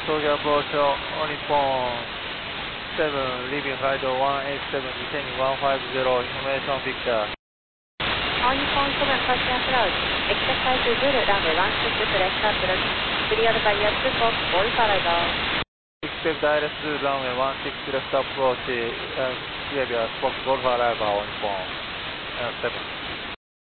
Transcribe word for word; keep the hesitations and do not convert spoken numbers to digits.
Tokyo approach Nippon seven, leaving flight one eight seven, descending one five zero, information Victor. All Nippon seven, first approach, expect flight to Zulu, runway one six, select approach, cleared by your two fox, all for arrival. Expect direct Zulu, runway one six, left approach, uh, behavior, Fox, Golf arrival, Nippon uh, seven.